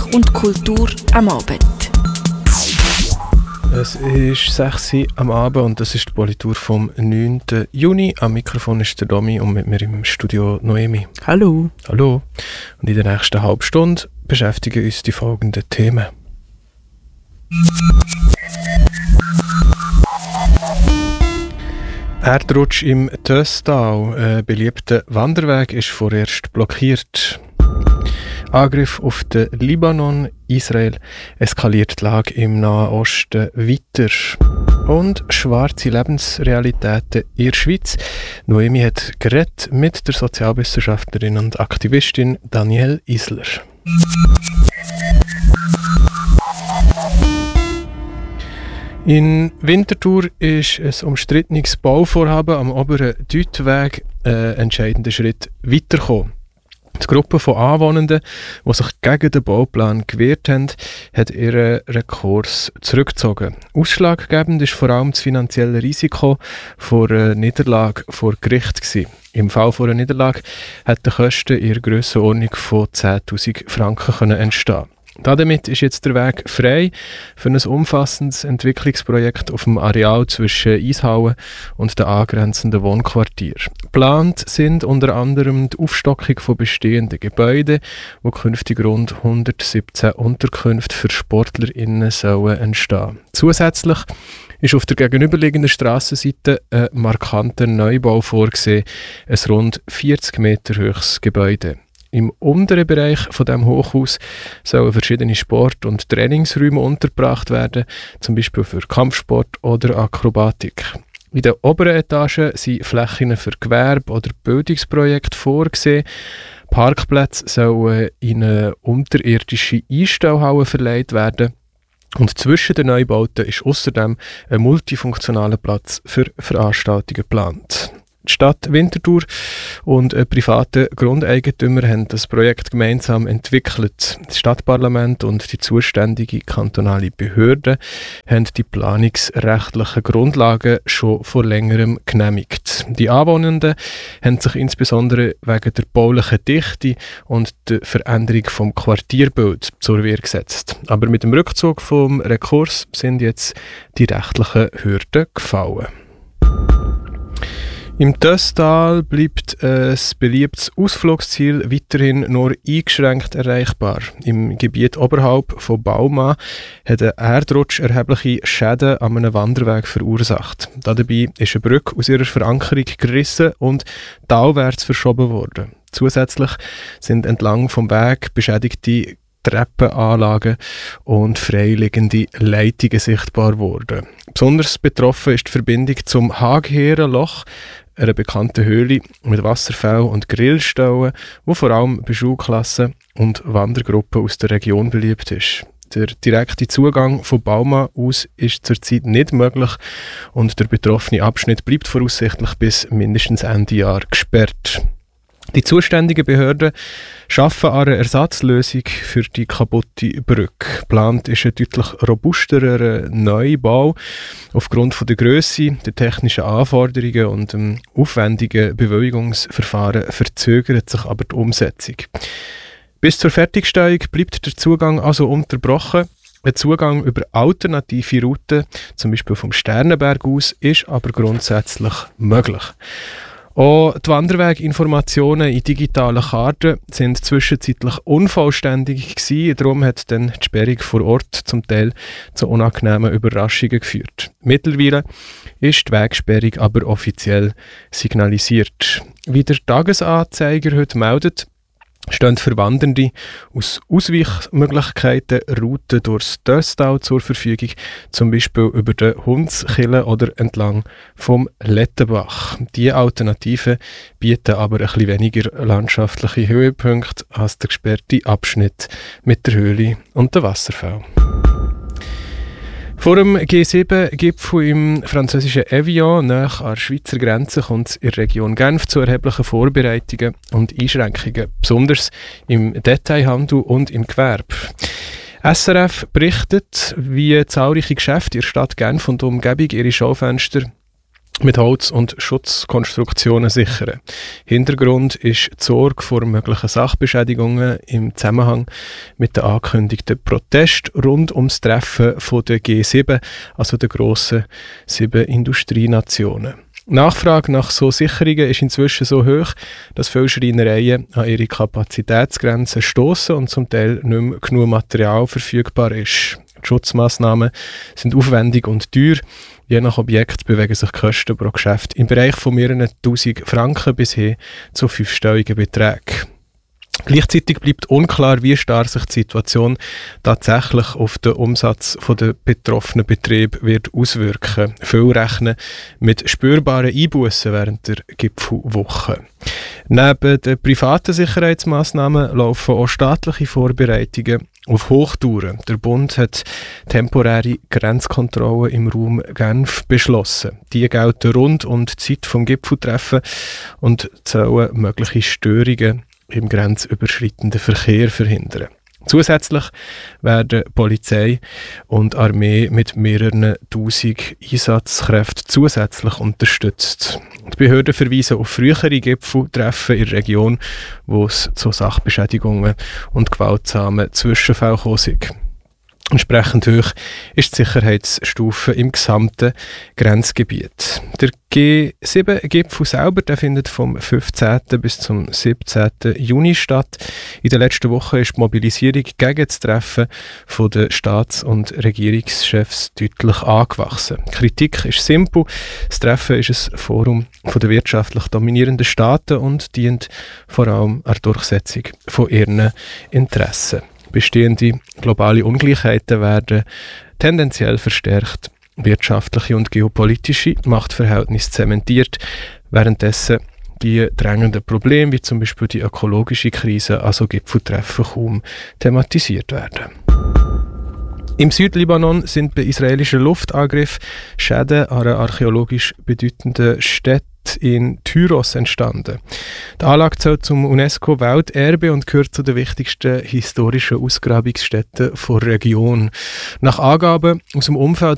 und Kultur am Abend. Es ist 6 Uhr am Abend und das ist die Politur vom 9. Juni. Am Mikrofon ist der Domi und mit mir im Studio Noemi. Hallo. Hallo. Und in der nächsten halben Stunde beschäftigen uns die folgenden Themen. Erdrutsch im Töstal. Ein beliebter Wanderweg ist vorerst blockiert. Angriff auf den Libanon. Israel eskaliert die Lage im Nahen Osten weiter. Und schwarze Lebensrealitäten in der Schweiz. Noemi hat geredet mit der Sozialwissenschaftlerin und Aktivistin Danielle Isler. In Winterthur ist ein umstrittenes Bauvorhaben am oberen Deutweg ein entscheidender Schritt weitergekommen. Die Gruppe von Anwohnenden, die sich gegen den Bauplan gewehrt haben, hat ihren Rekurs zurückgezogen. Ausschlaggebend war vor allem das finanzielle Risiko vor einer Niederlage vor Gericht gewesen. Im Fall einer Niederlage hätten Kosten in der Grössenordnung von 10'000 Franken entstehen. Damit ist jetzt der Weg frei für ein umfassendes Entwicklungsprojekt auf dem Areal zwischen Eishauen und den angrenzenden Wohnquartieren. Geplant sind unter anderem die Aufstockung von bestehenden Gebäuden, wo künftig rund 117 Unterkünfte für SportlerInnen sollen entstehen. Zusätzlich ist auf der gegenüberliegenden Strassenseite ein markanter Neubau vorgesehen, ein rund 40 Meter hohes Gebäude. Im unteren Bereich von dem Hochhaus sollen verschiedene Sport- und Trainingsräume untergebracht werden, zum Beispiel für Kampfsport oder Akrobatik. In der oberen Etage sind Flächen für Gewerbe- oder Bildungsprojekte vorgesehen. Parkplätze sollen in eine unterirdische Einstellhalle verlegt werden. Und zwischen den Neubauten ist außerdem ein multifunktionaler Platz für Veranstaltungen geplant. Die Stadt Winterthur und private Grundeigentümer haben das Projekt gemeinsam entwickelt. Das Stadtparlament und die zuständige kantonale Behörde haben die planungsrechtlichen Grundlagen schon vor längerem genehmigt. Die Anwohnenden haben sich insbesondere wegen der baulichen Dichte und der Veränderung vom Quartierbild zur Wehr gesetzt. Aber mit dem Rückzug vom Rekurs sind jetzt die rechtlichen Hürden gefallen. Im Töstal bleibt ein beliebtes Ausflugsziel weiterhin nur eingeschränkt erreichbar. Im Gebiet oberhalb von Bauma hat ein Erdrutsch erhebliche Schäden an einem Wanderweg verursacht. Dabei ist eine Brücke aus ihrer Verankerung gerissen und talwärts verschoben worden. Zusätzlich sind entlang vom Weg beschädigte Treppenanlagen und freiliegende Leitungen sichtbar geworden. Besonders betroffen ist die Verbindung zum Hagheerenloch, einer bekannten Höhle mit Wasserfällen und Grillstellen, die vor allem bei Schulklassen und Wandergruppen aus der Region beliebt ist. Der direkte Zugang von Bauma aus ist zurzeit nicht möglich und der betroffene Abschnitt bleibt voraussichtlich bis mindestens Ende Jahr gesperrt. Die zuständigen Behörden arbeiten an einer Ersatzlösung für die kaputte Brücke. Geplant ist ein deutlich robusterer Neubau. Aufgrund von der Grösse, der technischen Anforderungen und dem aufwendigen Bewilligungsverfahren verzögert sich aber die Umsetzung. Bis zur Fertigstellung bleibt der Zugang also unterbrochen. Ein Zugang über alternative Routen, zum Beispiel vom Sternenberg aus, ist aber grundsätzlich möglich. Auch die Wanderweginformationen in digitalen Karten sind zwischenzeitlich unvollständig gewesen. Darum hat dann die Sperrung vor Ort zum Teil zu unangenehmen Überraschungen geführt. Mittlerweile ist die Wegsperrung aber offiziell signalisiert. Wie der Tagesanzeiger heute meldet, stehen für Wandernde aus Ausweichmöglichkeiten Routen durchs Töstal zur Verfügung, zum Beispiel über den Hundskille oder entlang vom Lettenbach. Diese Alternativen bieten aber ein bisschen weniger landschaftliche Höhepunkte als der gesperrte Abschnitt mit der Höhle und den Wasserfällen. Vor dem G7-Gipfel im französischen Evian, nahe an der Schweizer Grenze, kommt es in der Region Genf zu erheblichen Vorbereitungen und Einschränkungen, besonders im Detailhandel und im Gewerbe. SRF berichtet, wie zahlreiche Geschäfte in der Stadt Genf und Umgebung ihre Schaufenster mit Holz- und Schutzkonstruktionen sichern. Hintergrund ist die Sorge vor möglichen Sachbeschädigungen im Zusammenhang mit den angekündigten Protesten rund ums Treffen der G7, also der grossen 7 Industrienationen. Die Nachfrage nach so Sicherungen ist inzwischen so hoch, dass viele Schreinereien an ihre Kapazitätsgrenzen stoßen und zum Teil nicht mehr genug Material verfügbar ist. Die Schutzmaßnahmen sind aufwendig und teuer. Je nach Objekt bewegen sich die Kosten pro Geschäft im Bereich von mehreren tausend Franken bis hin zu 5-stelligen Beträgen. Gleichzeitig bleibt unklar, wie stark sich die Situation tatsächlich auf den Umsatz der betroffenen Betriebe wird auswirken. Viele rechnen mit spürbaren Einbußen während der Gipfelwoche. Neben den privaten Sicherheitsmaßnahmen laufen auch staatliche Vorbereitungen auf Hochtouren. Der Bund hat temporäre Grenzkontrollen im Raum Genf beschlossen. Die gelten rund um die Zeit des Gipfeltreffens und sollen mögliche Störungen im grenzüberschreitenden Verkehr verhindern. Zusätzlich werden Polizei und Armee mit mehreren tausend Einsatzkräften zusätzlich unterstützt. Die Behörden verweisen auf frühere Gipfeltreffen in der Region, wo es zu Sachbeschädigungen und gewaltsamen Zwischenfällen gekommen ist. Entsprechend hoch ist die Sicherheitsstufe im gesamten Grenzgebiet. Der G7-Gipfel selber, der findet vom 15. bis zum 17. Juni statt. In den letzten Wochen ist die Mobilisierung gegen das Treffen der Staats- und Regierungschefs deutlich angewachsen. Die Kritik ist simpel. Das Treffen ist ein Forum der wirtschaftlich dominierenden Staaten und dient vor allem an der Durchsetzung von ihren Interessen. Bestehende globale Ungleichheiten werden tendenziell verstärkt, wirtschaftliche und geopolitische Machtverhältnisse zementiert, währenddessen die drängenden Probleme, wie zum Beispiel die ökologische Krise, also Gipfeltreffen kaum thematisiert werden. Im Südlibanon sind bei israelischen Luftangriffen Schäden an einer archäologisch bedeutenden Stätte in Tyros entstanden. Die Anlage zählt zum UNESCO-Welterbe und gehört zu den wichtigsten historischen Ausgrabungsstätten der Region. Nach Angaben aus dem Umfeld